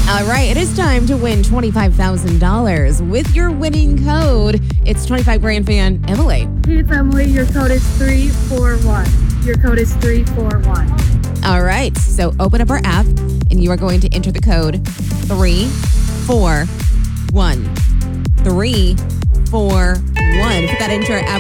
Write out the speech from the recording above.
All right, it is time to win $25,000 with your winning code. It's 25 Grand Fan Emily. Hey, it's Emily. Your code is 341. Your code is 341. All right, so open up our app and you are going to enter the code 341. 341. Put that into our app.